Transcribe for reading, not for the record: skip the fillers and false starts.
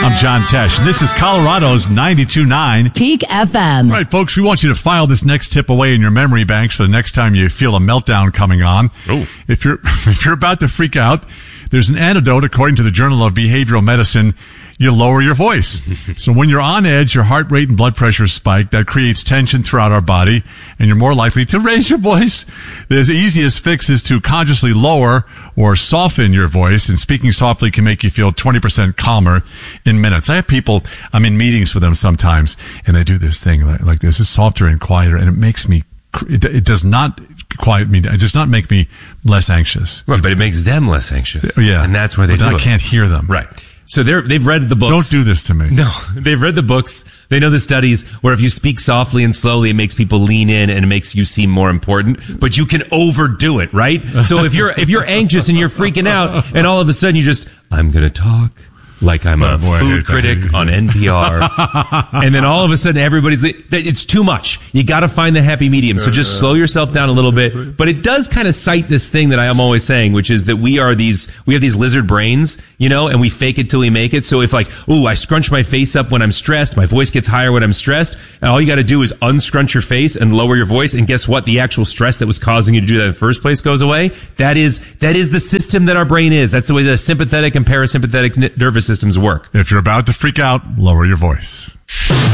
I'm John Tesh, and this is Colorado's 92.9 Peak FM. All right, folks, we want you to file this next tip away in your memory banks for the next time you feel a meltdown coming on. Oh. If you're about to freak out, there's an antidote according to the Journal of Behavioral Medicine. You lower your voice. So when you're on edge, your heart rate and blood pressure spike. That creates tension throughout our body, and you're more likely to raise your voice. The easiest fix is to consciously lower or soften your voice, and speaking softly can make you feel 20% calmer in minutes. I have people, I'm in meetings with them sometimes, and they do this thing like this. It's softer and quieter, and it makes me, it does not quiet me. It does not make me less anxious. Right, but it makes them less anxious. Yeah. And that's why they do it. I can't hear them. Right. So they've read the books. Don't do this to me. No, they've read the books. They know the studies where if you speak softly and slowly, it makes people lean in and it makes you seem more important, but you can overdo it, right? So if you're anxious and you're freaking out and all of a sudden you just, I'm going to talk like I'm a food critic on NPR. And then all of a sudden everybody's, it's too much. You got to find the happy medium. So just slow yourself down a little bit. But it does kind of cite this thing that I am always saying, which is that we have these lizard brains, and we fake it till we make it. So if I scrunch my face up when I'm stressed, my voice gets higher when I'm stressed, and all you got to do is unscrunch your face and lower your voice. And guess what? The actual stress that was causing you to do that in the first place goes away. That is the system that our brain is. That's the way the sympathetic and parasympathetic nervous systems work. If you're about to freak out, lower your voice.